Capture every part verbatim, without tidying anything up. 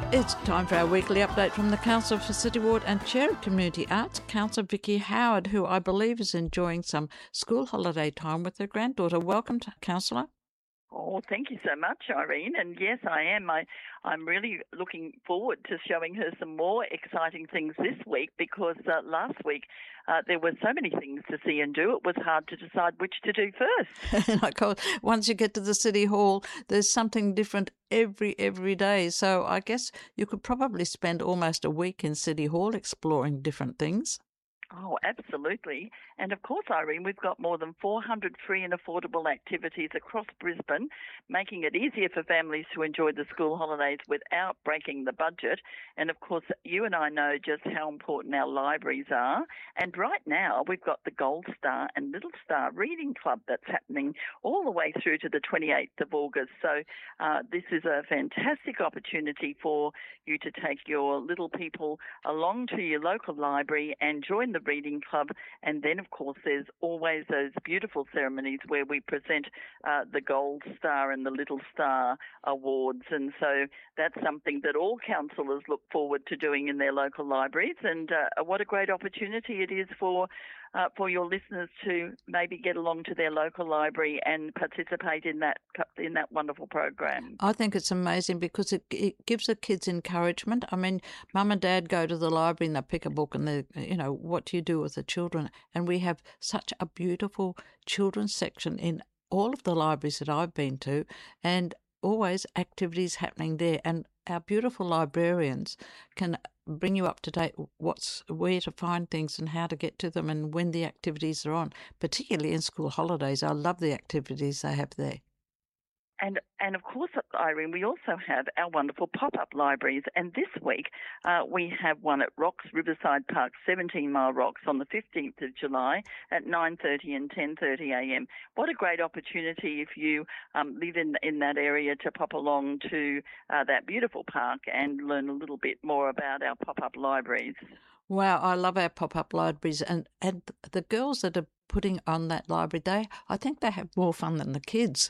It's time for our weekly update from the Council for City Ward and Chair of Community Arts, Councillor Vicky Howard, who I believe is enjoying some school holiday time with her granddaughter. Welcome, Councillor. Oh, thank you so much, Irene. And yes, I am. I, I'm really looking forward to showing her some more exciting things this week because uh, last week uh, there were so many things to see and do. It was hard to decide which to do first. Like, once you get to the City Hall, there's something different every, every day. So I guess you could probably spend almost a week in City Hall exploring different things. Oh, absolutely. And of course, Irene, we've got more than four hundred free and affordable activities across Brisbane, making it easier for families to enjoy the school holidays without breaking the budget. And of course, you and I know just how important our libraries are. And right now, we've got the Gold Star and Little Star Reading Club that's happening all the way through to the twenty-eighth of August. So uh, this is a fantastic opportunity for you to take your little people along to your local library and join the reading club. And then, of course, there's always those beautiful ceremonies where we present uh, the Gold Star and the Little Star awards. And so that's something that all councillors look forward to doing in their local libraries. And uh, what a great opportunity it is for Uh, for your listeners to maybe get along to their local library and participate in that in that wonderful program. I think it's amazing because it, it gives the kids encouragement. I mean, mum and dad go to the library and they pick a book and they, you know, what do you do with the children? And we have such a beautiful children's section in all of the libraries that I've been to, and always activities happening there. And our beautiful librarians can bring you up to date what's where to find things and how to get to them and when the activities are on, particularly in school holidays. I love the activities they have there. And, and of course, Irene, we also have our wonderful pop-up libraries. And this week, uh, we have one at Rocks Riverside Park, seventeen Mile Rocks, on the fifteenth of July at nine thirty and ten thirty a m. What a great opportunity if you um, live in, in that area to pop along to uh, that beautiful park and learn a little bit more about our pop-up libraries. Wow, I love our pop-up libraries. And, and the girls that are putting on that library, they I think they have more fun than the kids.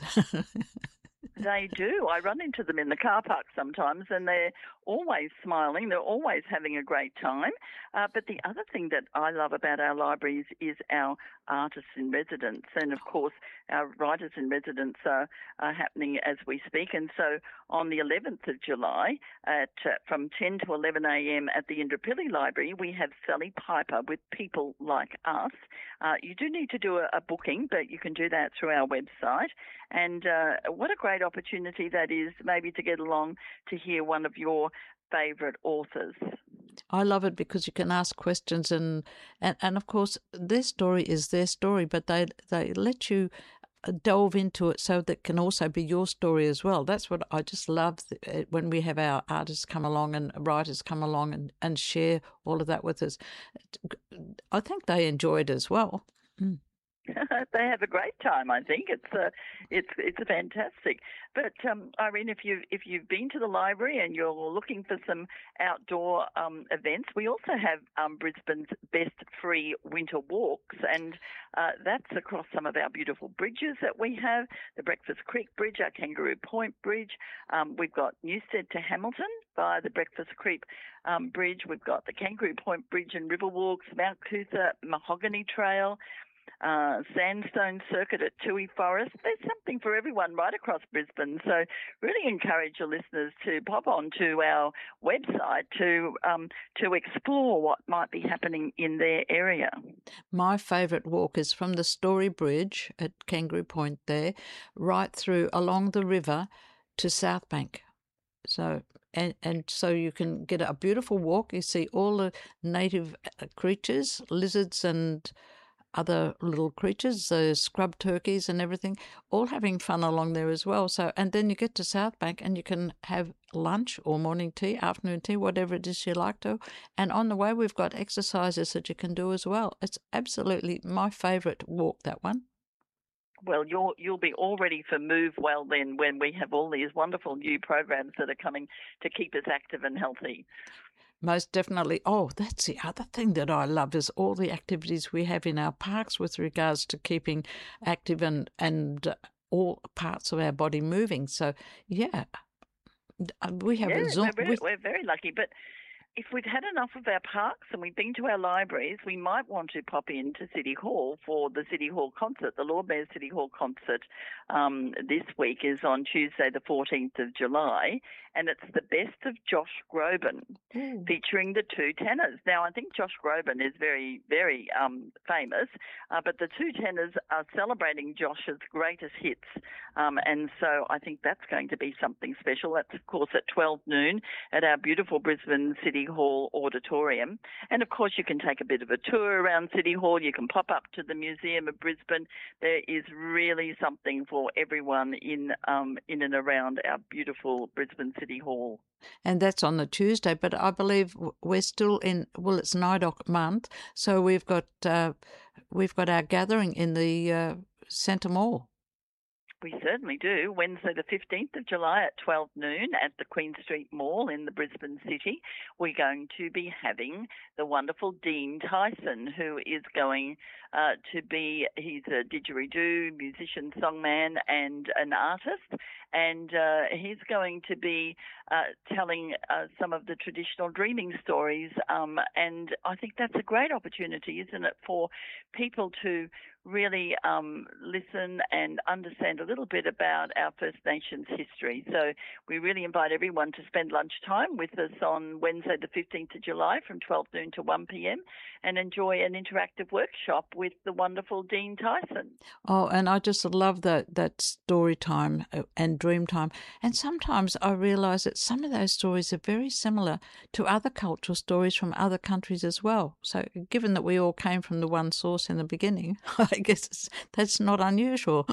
They do. I run into them in the car park sometimes and they're always smiling. They're always having a great time. Uh, but the other thing that I love about our libraries is our artists in residence. And, of course, our writers in residence are, are happening as we speak. And so on the eleventh of July at uh, from ten to eleven a m at the Indooroopilly Library, we have Sally Piper with People Like Us. Uh, you do need to do a, a booking, but you can do that through our website. And uh, what a great opportunity that is, maybe to get along to hear one of your favourite authors. I love it because you can ask questions and, and, and of course, their story is their story, but they they let you delve into it so that can also be your story as well. That's what I just love when we have our artists come along and writers come along and, and share all of that with us. I think they enjoy it as well. Mm. They have a great time. I think it's uh, it's it's fantastic. But um, Irene, if you if you've been to the library and you're looking for some outdoor um, events, we also have um, Brisbane's best free winter walks, and uh, that's across some of our beautiful bridges that we have: the Breakfast Creek Bridge, our Kangaroo Point Bridge. Um, we've got Newstead to Hamilton via the Breakfast Creek um, Bridge. We've got the Kangaroo Point Bridge and River Walks, Mount Cootha Mahogany Trail. Uh, sandstone circuit at Toohey Forest. There's something for everyone right across Brisbane. So really encourage your listeners to pop onto our website to um, to explore what might be happening in their area. My favourite walk is from the Story Bridge at Kangaroo Point there, right through along the river to South Bank. So and and so you can get a beautiful walk. You see all the native creatures, lizards and other little creatures, the scrub turkeys and everything, all having fun along there as well. So, and then you get to South Bank and you can have lunch or morning tea, afternoon tea, whatever it is you like to. And on the way, we've got exercises that you can do as well. It's absolutely my favourite walk, that one. Well, you'll you'll be all ready for Move Well then when we have all these wonderful new programs that are coming to keep us active and healthy. Most definitely. Oh, that's the other thing that I love is all the activities we have in our parks with regards to keeping active and, and all parts of our body moving. So, yeah, Uh, We have Yeah, a Zoom. we're very, We, we're very lucky. But if we've had enough of our parks and we've been to our libraries, we might want to pop into City Hall for the City Hall concert. The Lord Mayor's City Hall concert um, this week is on Tuesday, the fourteenth of July, and it's the best of Josh Groban, Ooh. featuring the two tenors. Now, I think Josh Groban is very, very um, famous, uh, but the two tenors are celebrating Josh's greatest hits, um, and so I think that's going to be something special. That's, of course, at twelve noon at our beautiful Brisbane City Hall Auditorium. And of course, you can take a bit of a tour around City Hall. You can pop up to the Museum of Brisbane. There is really something for everyone in um, in and around our beautiful Brisbane City Hall. and that's on the Tuesday. But I believe w- we're still in. Well, it's NIDOC month, so we've got uh, we've got our gathering in the uh, Centre Mall. We certainly do. Wednesday the fifteenth of July at twelve noon at the Queen Street Mall in the Brisbane City. We're going to be having the wonderful Dean Tyson, who is going uh, to be, he's a didgeridoo musician, songman and an artist. And uh, he's going to be uh, telling uh, some of the traditional dreaming stories. Um, and I think that's a great opportunity, isn't it, for people to really um, listen and understand a little bit about our First Nations history. So we really invite everyone to spend lunchtime with us on Wednesday the fifteenth of July from twelve noon to one p.m. and enjoy an interactive workshop with the wonderful Dean Tyson. Oh, and I just love that that story time uh, and dream time. And sometimes I realise that some of those stories are very similar to other cultural stories from other countries as well. So given that we all came from the one source in the beginning, I guess it's, that's not unusual.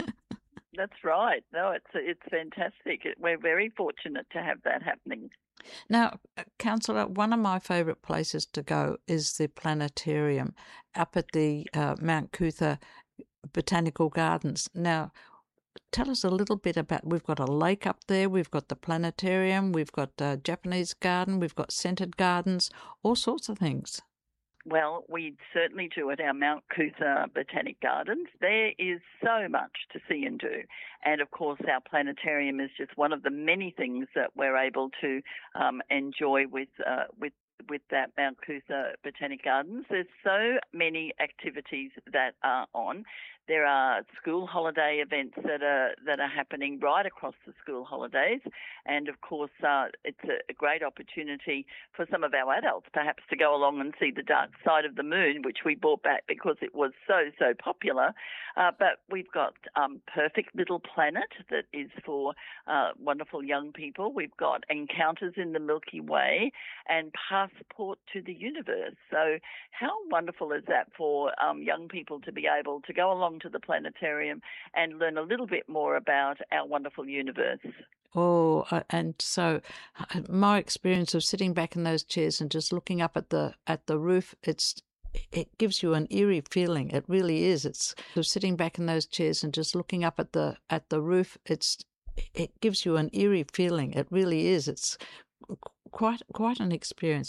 That's right. No, it's it's fantastic. We're very fortunate to have that happening. Now, uh, Councillor, one of my favourite places to go is the planetarium up at the uh, Mount Cootha Botanical Gardens. Now, tell us a little bit about, we've got a lake up there, we've got the planetarium, we've got a Japanese garden, we've got scented gardens, all sorts of things. Well, we certainly do at our Mount Cootha Botanic Gardens. There is so much to see and do. And, of course, our planetarium is just one of the many things that we're able to um, enjoy with uh, with with that Mount Cootha Botanic Gardens. There's so many activities that are on. There are school holiday events that are that are happening right across the school holidays, and of course, uh, it's a, a great opportunity for some of our adults perhaps to go along and see the Dark Side of the Moon, which we brought back because it was so so popular. Uh, but we've got um, Perfect Little Planet that is for uh, wonderful young people. We've got Encounters in the Milky Way and Passport to the Universe. So how wonderful is that for um, young people to be able to go along to the planetarium and learn a little bit more about our wonderful universe? Oh, uh, and so uh, my experience of sitting back in those chairs and just looking up at the at the roof, it's it gives you an eerie feeling. It really is. It's so sitting back in those chairs and just looking up at the at the roof. It's it gives you an eerie feeling. It really is. It's quite quite an experience.